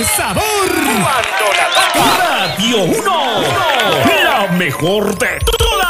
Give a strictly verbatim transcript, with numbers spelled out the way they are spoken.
de sabor. Cuando la toca Radio uno, la mejor de todas.